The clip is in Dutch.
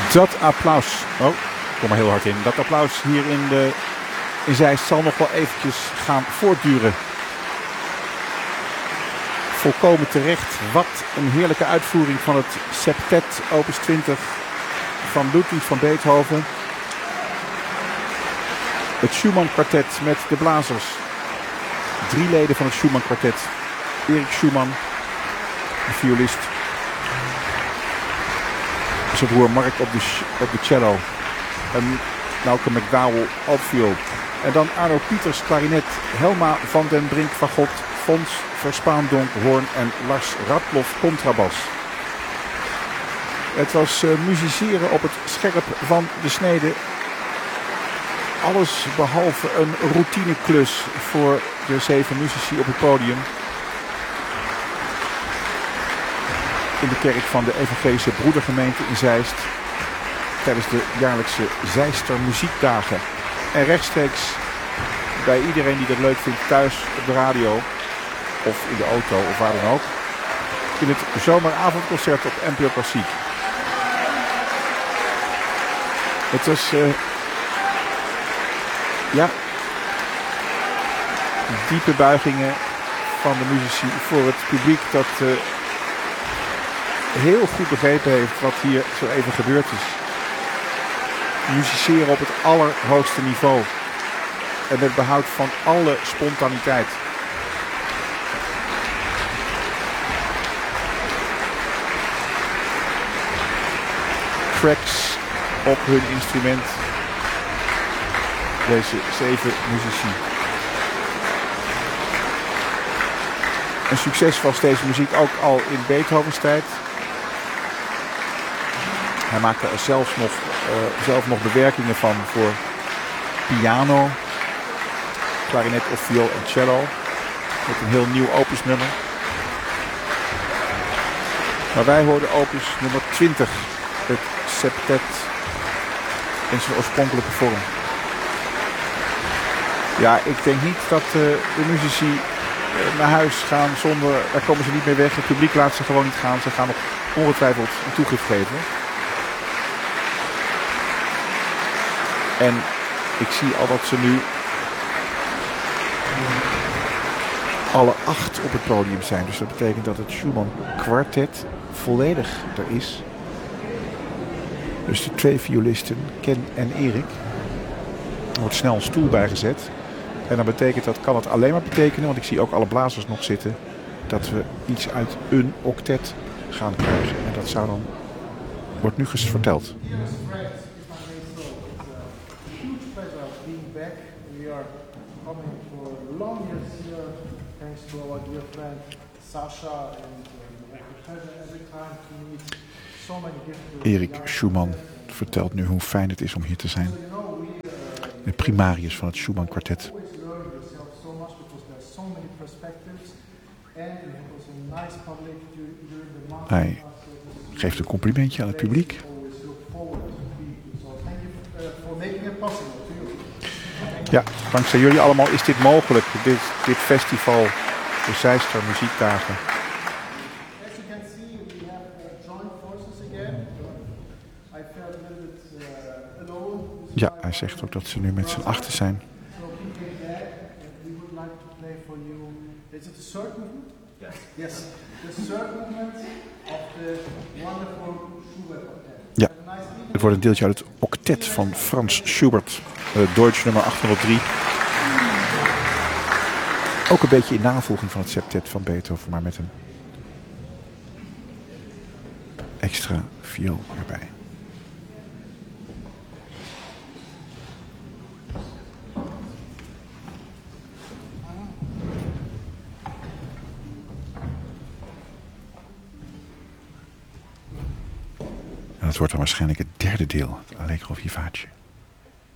Dat applaus. Oh, kom maar heel hard in. Dat applaus hier in Zeist zal nog wel eventjes gaan voortduren. Volkomen terecht. Wat een heerlijke uitvoering van het septet opus 20 van Ludwig van Beethoven. Het Schumann kwartet met de blazers. 3 leden van het Schumann kwartet. Erik Schumann, de violist. Zijn broer Mark op de cello. En Malcolm McDowell altviool. En dan Arno Pieters klarinet. Helma van den Brink fagot. Fons Verspaandonk hoorn en Lars Radloff contrabas. Het was musiceren op het scherp van de snede. Alles behalve een routineklus voor de 7 muzici op het podium. In de kerk van de Evangelische Broedergemeente in Zeist. Tijdens de jaarlijkse Zeister Muziekdagen. En rechtstreeks bij iedereen die dat leuk vindt thuis op de radio. Of in de auto of waar dan ook. In het zomeravondconcert op NPO Klassiek. Het was... diepe buigingen van de muzici voor het publiek dat heel goed begrepen heeft wat hier zo even gebeurd is. Musiceren op het allerhoogste niveau. En met behoud van alle spontaniteit. Tracks op hun instrument. Deze 7 muzici. Een succes was deze muziek ook al in Beethovens tijd. Hij maakte er zelf nog bewerkingen van voor piano, klarinet of viool en cello. Met een heel nieuw opusnummer. Maar wij hoorden opus nummer 20. Het septet in zijn oorspronkelijke vorm. Ja, ik denk niet dat de muzici naar huis gaan zonder... Daar komen ze niet meer weg. Het publiek laat ze gewoon niet gaan. Ze gaan nog ongetwijfeld een toegift geven. En ik zie al dat ze nu alle 8 op het podium zijn. Dus dat betekent dat het Schumann kwartet volledig er is. Dus de 2 violisten, Ken en Erik. Er wordt snel een stoel bijgezet. En dan betekent dat, kan het alleen maar betekenen, want ik zie ook alle blazers nog zitten, dat we iets uit een octet gaan krijgen. En dat zou dan, wordt nu verteld. Erik Schumann vertelt nu hoe fijn het is om hier te zijn. De primarius van het Schumann kwartet. Hij geeft een complimentje aan het publiek. Ja, dankzij jullie allemaal is dit mogelijk. Dit festival, de Zeister Muziekdagen. Ja, hij zegt ook dat ze nu met z'n 8 zijn. Ja, het wordt een deeltje uit het octet van Frans Schubert, Deutsch nummer 803. Ook een beetje in navolging van het septet van Beethoven, maar met een extra viool erbij. En dat wordt dan waarschijnlijk het 3e deel, het Allegro Vivace.